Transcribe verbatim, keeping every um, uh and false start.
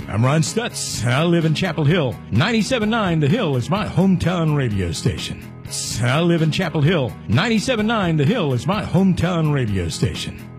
I'm Ron Stutz. I live in Chapel Hill. ninety-seven point nine The Hill is my hometown radio station. I live in Chapel Hill. ninety-seven point nine The Hill is my hometown radio station.